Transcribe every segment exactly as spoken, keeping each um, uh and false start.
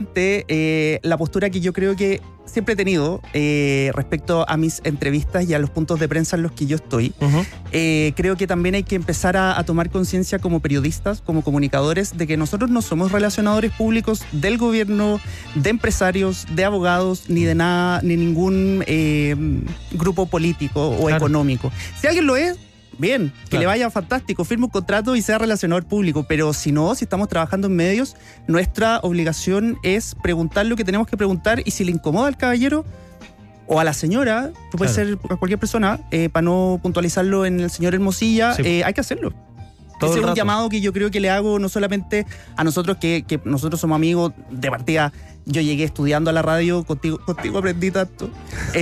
finalmente eh, la postura que yo creo que siempre he tenido eh, respecto a mis entrevistas y a los puntos de prensa en los que yo estoy, uh-huh. eh, creo que también hay que empezar a, a tomar conciencia como periodistas, como comunicadores, de que nosotros no somos relacionadores públicos del gobierno, de empresarios, de abogados, ni de nada, ni ningún eh, grupo político o claro. económico. Si alguien lo es, bien, que claro. le vaya fantástico, firme un contrato y sea relacionador público, pero si no, si estamos trabajando en medios, nuestra obligación es preguntar lo que tenemos que preguntar, y si le incomoda al caballero o a la señora, puede claro. ser a cualquier persona, eh, para no puntualizarlo en el señor Hermosilla, sí. eh, hay que hacerlo. Todo Ese es un llamado que yo creo que le hago no solamente a nosotros, que, que nosotros somos amigos de partida. Yo llegué estudiando a la radio, contigo, contigo aprendí tanto.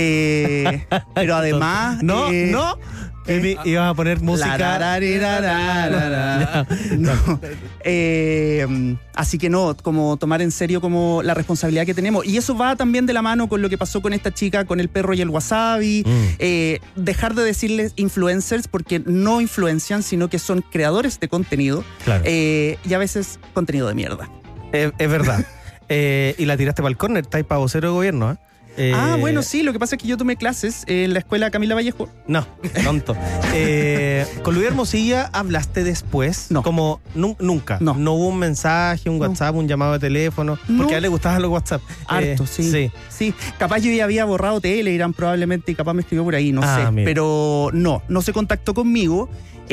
Eh, pero además... No, eh, no... Eh, ibas a poner música. La, la, la, la, la, la. No. Eh, así que no, como tomar en serio como la responsabilidad que tenemos. Y eso va también de la mano con lo que pasó con esta chica, con el perro y el wasabi. Mm. Eh, dejar de decirles influencers, porque no influencian, sino que son creadores de contenido. Claro. Eh, y a veces contenido de mierda. Eh, es verdad. eh, y la tiraste para el córner, estáis para vocero de gobierno, ¿eh? Eh, ah, bueno, sí, lo que pasa es que yo tomé clases en la escuela Camila Vallejo. No, tonto. eh, ¿Con Luis Hermosilla hablaste después? No. Como nu- nunca. No. No hubo un mensaje, un WhatsApp, no. un llamado de teléfono. No. Porque a él le gustaban los WhatsApp. Harto, eh, sí. sí. Sí. Capaz yo ya había borrado Telegram probablemente y capaz me escribió por ahí, no ah, sé. Mira. Pero no, no se contactó conmigo.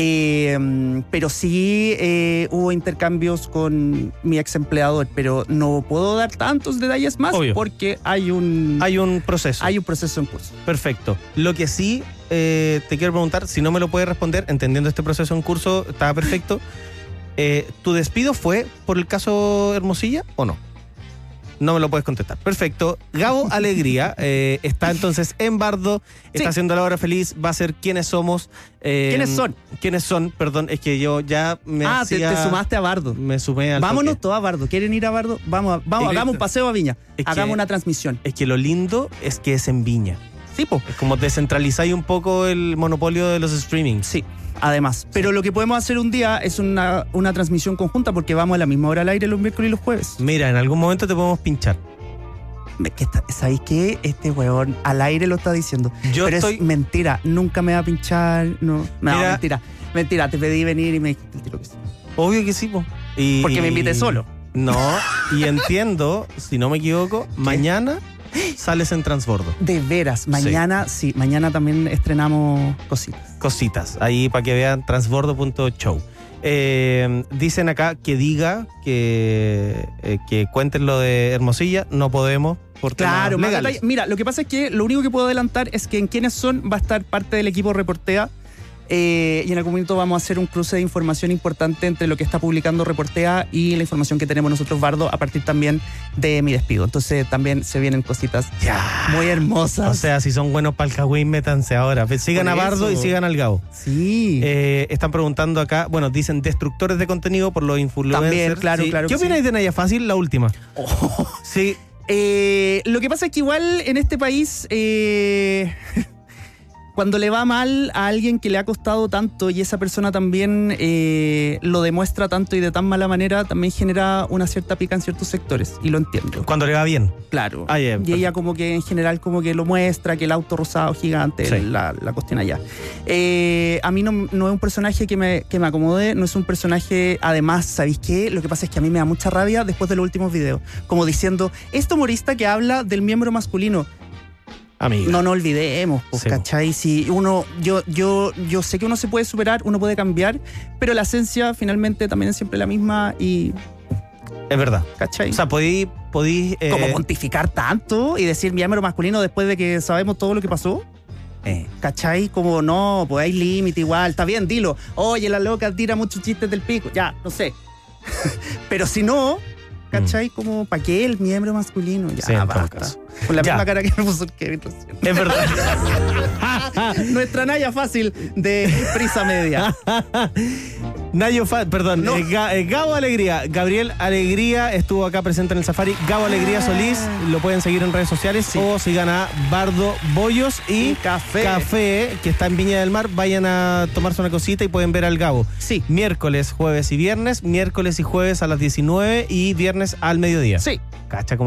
Eh, pero sí eh, hubo intercambios con mi ex empleador, pero no puedo dar tantos detalles más. Obvio. Porque hay un hay un proceso hay un proceso en curso. Perfecto. Lo que sí eh, te quiero preguntar, si no me lo puedes responder, entendiendo este proceso en curso, estaba perfecto. eh, ¿Tu despido fue por el caso Hermosilla o no? No me lo puedes contestar. Perfecto. Gabo Alegría eh, está entonces en Bardo, está sí. haciendo la hora feliz, va a ser quiénes somos. Eh, ¿Quiénes son? ¿Quiénes son? Perdón, es que yo ya me Ah, hacía, te, te sumaste a Bardo. Me sumé al Vámonos toque. todos a Bardo. ¿Quieren ir a Bardo? Vamos, a, vamos hagamos un paseo a Viña. Es hagamos que, una transmisión. Es que lo lindo es que es en Viña. Sí, po. Es como descentralizáis un poco el monopolio de los streamings. Sí. Además, pero lo que podemos hacer un día es una, una transmisión conjunta, porque vamos a la misma hora al aire los miércoles y los jueves. Mira, en algún momento te podemos pinchar. ¿Sabéis qué? Este weón al aire lo está diciendo. Yo pero estoy... es mentira, nunca me va a pinchar. No, no Mira, mentira. Mentira, te pedí venir y me dijiste el tiro que sí. Obvio que sí, po. Y, porque me invité solo. No, y entiendo, si no me equivoco, ¿qué? Mañana sales en Transbordo. De veras, mañana sí, sí mañana también estrenamos cositas. Cositas, ahí para que vean transbordo punto show. Eh, dicen acá que diga que, eh, que cuenten lo de Hermosilla, no podemos por claro, temas legales. Mira, lo que pasa es que lo único que puedo adelantar es que en quiénes son va a estar parte del equipo Reportea. Eh, y en algún momento vamos a hacer un cruce de información importante entre lo que está publicando Reportea y la información que tenemos nosotros, Bardo, a partir también de mi despido. Entonces también se vienen cositas ya. muy hermosas. O sea, si son buenos para el Hawái, métanse ahora. Sigan Por a Bardo eso. Y sigan al Gabo. Sí. Eh, están preguntando acá, bueno, dicen destructores de contenido por los influencers. También, claro, sí. claro. ¿Qué opináis sí. de Naya Fácil? La última. Oh. Sí. Eh, lo que pasa es que igual en este país... Eh... Cuando le va mal a alguien que le ha costado tanto y esa persona también eh, lo demuestra tanto y de tan mala manera, también genera una cierta pica en ciertos sectores, y lo entiendo. Cuando le va bien. Claro. Ah, yeah, y ella como que en general como que lo muestra, que el auto rosado gigante, sí. la, la cuestión allá. Eh, a mí no, no es un personaje que me, que me acomode, no es un personaje, además, ¿sabéis qué? Lo que pasa es que a mí me da mucha rabia después de los últimos videos, como diciendo, este humorista que habla del miembro masculino. Amiga. No nos olvidemos, pues, sí. ¿Cachai? Si uno, yo, yo, yo sé que uno se puede superar, uno puede cambiar, pero la esencia finalmente también es siempre la misma y... Es verdad. ¿Cachai? O sea, podí... podí eh... como pontificar tanto y decir miembro masculino después de que sabemos todo lo que pasó. Eh. ¿Cachai? Como no, pues hay límite igual, está bien, dilo. Oye, la loca tira muchos chistes del pico. Ya, no sé. Pero si no... ¿Cachai? Como, ¿para qué el miembro masculino? Ya, sí, basta. Con la ya. misma cara que me puso el Kevin recién. Es verdad. Nuestra Naya Fácil de Prisa Media. Nayo Fa- perdón, no. eh, Ga- eh, Gabo Alegría. Gabriel Alegría estuvo acá presente en el Safari. Gabo Alegría Solís, lo pueden seguir en redes sociales, sí. O sigan a Bardo Bollos y, y Café. Café, que está en Viña del Mar. Vayan a tomarse una cosita y pueden ver al Gabo. Sí. Miércoles, jueves y viernes. Miércoles y jueves a las diecinueve y viernes al mediodía. Sí. Cacha como